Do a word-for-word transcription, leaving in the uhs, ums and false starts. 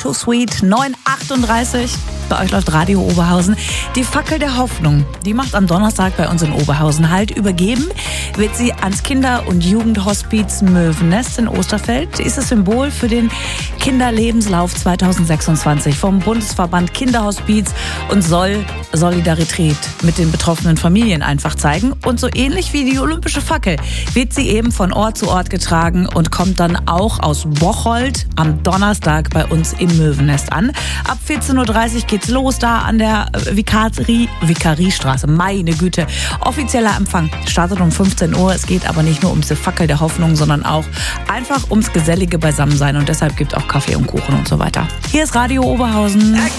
Too Sweet, neun Uhr achtunddreißig. Bei euch läuft Radio Oberhausen. Die Fackel der Hoffnung, die macht am Donnerstag bei uns in Oberhausen Halt. Übergeben wird sie ans Kinder- und Jugendhospiz Möwennest in Osterfeld. Sie ist das Symbol für den Kinderlebenslauf zweitausendsechsundzwanzig vom Bundesverband Kinderhospiz und soll Solidarität mit den betroffenen Familien einfach zeigen. Und so ähnlich wie die olympische Fackel wird sie eben von Ort zu Ort getragen und kommt dann auch aus Bocholt am Donnerstag bei uns im Möwennest an. Ab vierzehn Uhr dreißig geht's los da an der Vikarie, Vikariestraße. Meine Güte. Offizieller Empfang startet um fünfzehn Uhr. Es geht aber nicht nur um die Fackel der Hoffnung, sondern auch einfach ums gesellige Beisammensein. Und deshalb gibt es auch Kaffee und Kuchen und so weiter. Hier ist Radio Oberhausen.